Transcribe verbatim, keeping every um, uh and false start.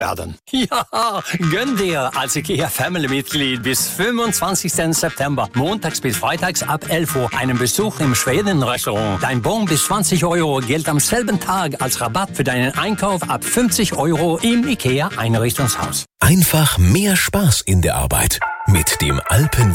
werden. Ja, gönn dir als IKEA Family-Mitglied bis fünfundzwanzigsten September, montags bis freitags ab elf Uhr, einen Besuch im Schweden-Restaurant. Dein Bon bis zwanzig Euro gilt am selben Tag als Rabatt für deinen Einkauf ab fünfzig Euro im IKEA Einrichtungshaus. Einfach mehr Spaß in der Arbeit mit dem Alpen